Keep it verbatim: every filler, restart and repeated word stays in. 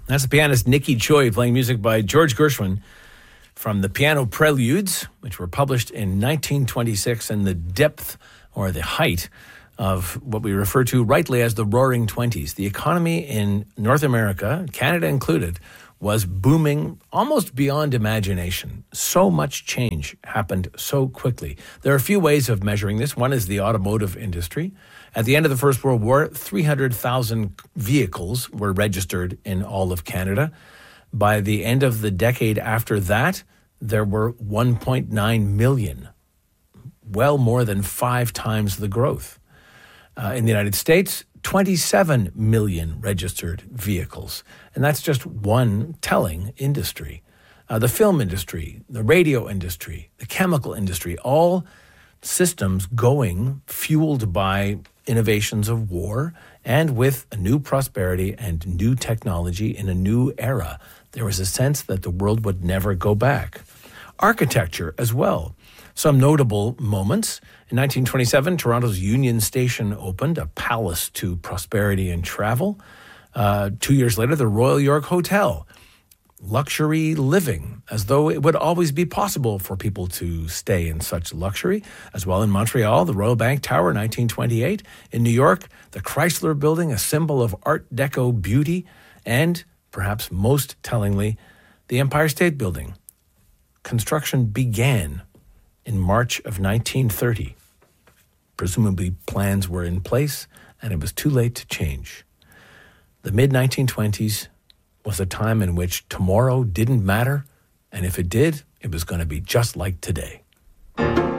That's the pianist Nicky Choi playing music by George Gershwin from the Piano Preludes, which were published in nineteen twenty-six, in the depth or the height of what we refer to rightly as the Roaring Twenties. The economy in North America, Canada included, was booming almost beyond imagination. So much change happened so quickly. There are a few ways of measuring this. One is the automotive industry. At the end of the First World War, three hundred thousand vehicles were registered in all of Canada. By the end of the decade after that, there were one point nine million, well more than five times the growth. Uh, in the United States, twenty-seven million registered vehicles. And that's just one telling industry. Uh, the film industry, the radio industry, the chemical industry, all systems going, fueled by innovations of war and with a new prosperity and new technology in a new era. There was a sense that the world would never go back. Architecture as well. Some notable moments. In nineteen twenty-seven, Toronto's Union Station opened, a palace to prosperity and travel. Uh, two years later, the Royal York Hotel. Luxury living, as though it would always be possible for people to stay in such luxury. As well in Montreal, the Royal Bank Tower, nineteen twenty-eight. In New York, the Chrysler Building, a symbol of Art Deco beauty. And, perhaps most tellingly, the Empire State Building. Construction began in March of nineteen thirty. Presumably plans were in place, and it was too late to change. The mid nineteen twenties was a time in which tomorrow didn't matter, and if it did, it was going to be just like today.